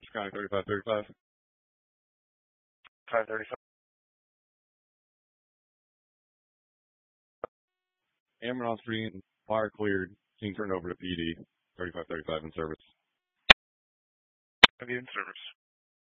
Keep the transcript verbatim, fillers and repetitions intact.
County thirty-five thirty-five. five thirty-five. Amron Street, fire cleared. Scene turned over to P D. thirty-five thirty-five in service. Have you in service?